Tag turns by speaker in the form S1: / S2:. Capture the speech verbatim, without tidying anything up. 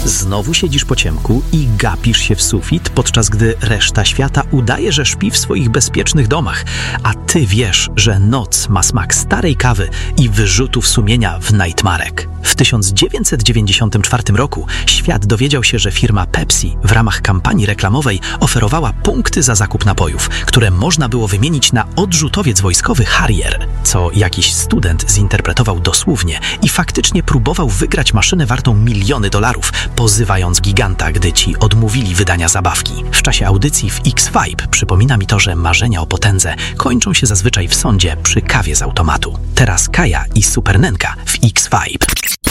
S1: Znowu siedzisz po ciemku i gapisz się w sufit, podczas gdy reszta świata udaje, że śpi w swoich bezpiecznych domach, a ty wiesz, że noc ma smak starej kawy i wyrzutów sumienia w Nightmarek. W tysiąc dziewięćset dziewięćdziesiątym czwartym roku świat dowiedział się, że firma Pepsi w ramach kampanii reklamowej oferowała punkty za zakup napojów, które można było wymienić na odrzutowiec wojskowy Harrier, co jakiś student zinterpretował dosłownie i faktycznie próbował wygrać maszynę wartą miliony dolarów, pozywając giganta, gdy ci odmówili wydania zabawki. W czasie audycji w X-Vibe przypomina mi to, że marzenia o potędze kończą się zazwyczaj w sądzie przy kawie z automatu. Teraz Kaja i Supernenka w X-Vibe.